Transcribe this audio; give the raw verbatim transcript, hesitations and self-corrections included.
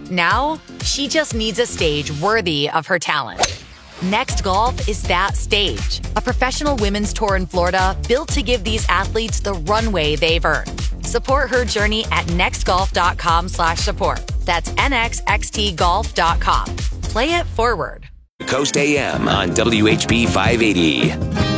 Now, she just needs a stage worthy of her talent. Next Golf is that stage. A professional women's tour in Florida built to give these athletes the runway they've earned. Support her journey at nextgolf.com slash support. That's nxxtgolf dot com. Play it forward. Coast A M on W H B five eighty.